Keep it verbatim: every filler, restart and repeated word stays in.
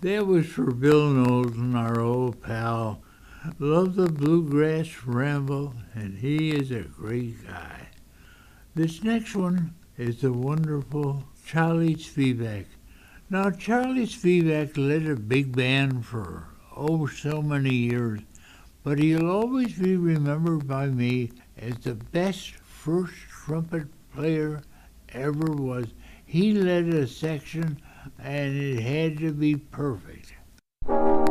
That was for Bill Knowlton, our old pal. Loved the bluegrass ramble, and he is a great guy. This next one is the wonderful Charlie Spivak. Now, Charlie Spivak led a big band for, oh, so many years, but he'll always be remembered by me as the best first trumpet player ever was. He led a section, and it had to be perfect.